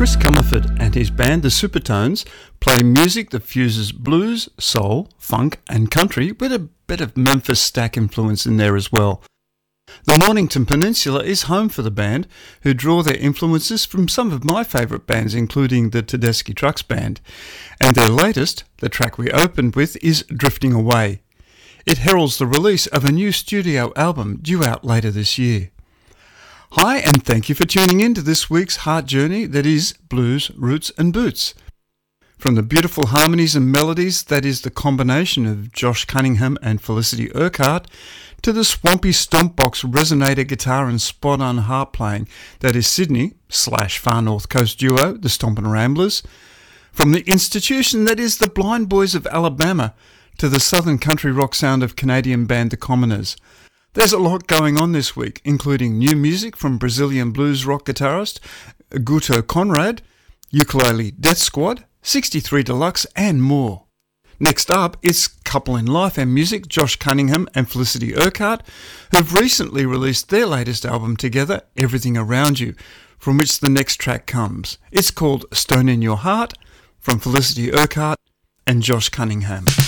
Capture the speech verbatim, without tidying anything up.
Chris Comerford and his band The Supertones play music that fuses blues, soul, funk and country with a bit of Memphis Stack influence in there as well. The Mornington Peninsula is home for the band, who draw their influences from some of my favourite bands, including the Tedeschi Trucks Band. And their latest, the track we opened with, is Drifting Away. It heralds the release of a new studio album due out later this year. Hi, and thank you for tuning in to this week's heart journey that is Blues, Roots and Boots. From the beautiful harmonies and melodies that is the combination of Josh Cunningham and Felicity Urquhart, to the swampy stompbox resonator guitar and spot-on harp playing that is Sydney slash Far North Coast duo, the Stompin' Ramblers. From the institution that is the Blind Boys of Alabama to the southern country rock sound of Canadian band The Commoners. There's a lot going on this week, including new music from Brazilian blues rock guitarist Guto Conrad, ukulele Death Squad, sixty-three Deluxe and more. Next up, it's couple in life and music Josh Cunningham and Felicity Urquhart, who've recently released their latest album together, Everything Around You, from which the next track comes. It's called Stone in Your Heart, from Felicity Urquhart and Josh Cunningham.